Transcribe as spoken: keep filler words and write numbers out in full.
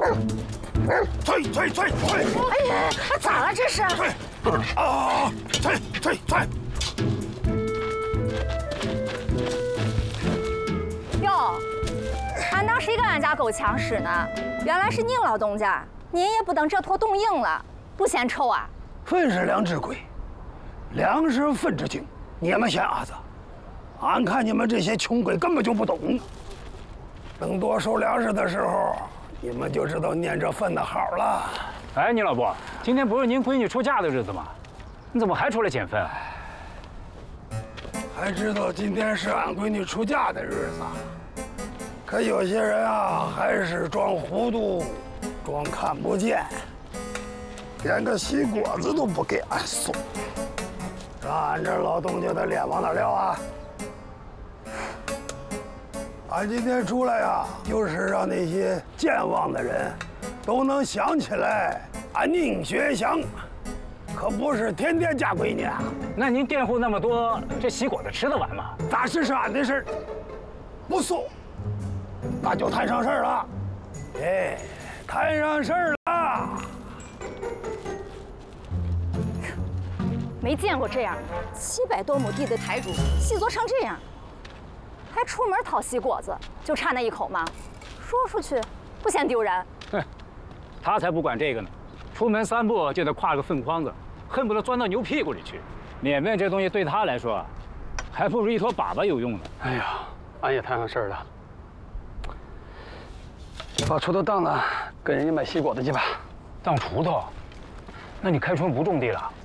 退退退退！ 哎呀，咋了这是？ 退！啊！退退退！ 哟，俺当时一个俺家狗强使呢，原来是您老东家，您也不等这坨冻硬了，不嫌臭啊？ 分是两只龟，粮食分之精，你们闲伢子，俺看你们这些穷鬼根本就不懂。等多收粮食的时候，你们就知道念这份的好了。 哎，你老伯，今天不是您闺女出嫁的日子吗？你怎么还出来捡粪啊？ 还知道今天是俺闺女出嫁的日子，可有些人啊，还是装糊涂，装看不见，连个西果子都不给俺送，让俺这老东家的脸往哪撂啊？俺今天出来呀，就是让那些健忘的人，都能想起来俺宁学祥，可不是天天嫁闺女啊。 那您佃户那么多，这喜果子吃得完吗？ 咋是是俺的事儿，不送，那就摊上事儿了。哎，摊上事儿了。 没见过这样的，七百多亩地的台主细作成这样。还出门讨西果子，就差那一口吗？说出去不嫌丢人？ 哼，他才不管这个呢，出门三步就得挎个粪筐子，恨不得钻到牛屁股里去。脸面这东西对他来说，还不如一坨粑粑有用呢。 哎呀，俺也摊上事儿了，把锄头当了，跟人家买西果子去吧。 当锄头？那你开春不种地了？